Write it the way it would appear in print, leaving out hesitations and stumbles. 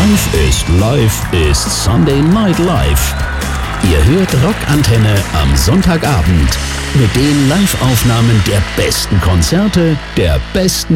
Live ist Sunday Night Live. Ihr hört Rockantenne am Sonntagabend mit den Live-Aufnahmen der besten Konzerte, der besten